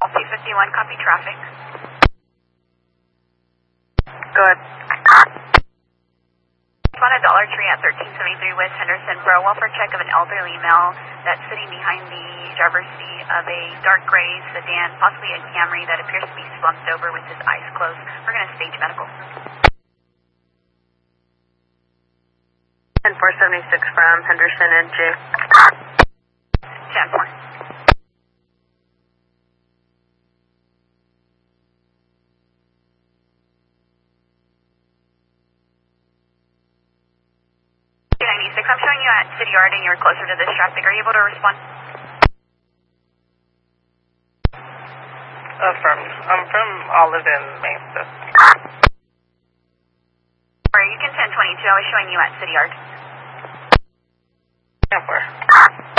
251, copy traffic. Good. On a Dollar Tree at 1373 West Henderson for a welfare check of an elderly male that's sitting behind the driver's seat of a dark gray sedan, possibly a Camry, that appears to be slumped over with his eyes closed. We're going to stage medical. 476 from Henderson and J. 10-4. I'm showing you at City Yard and you're closer to this traffic. Are you able to respond? I'm from Olive and Mesa. Or you can 1022. I was showing you at City Yard. 10-4.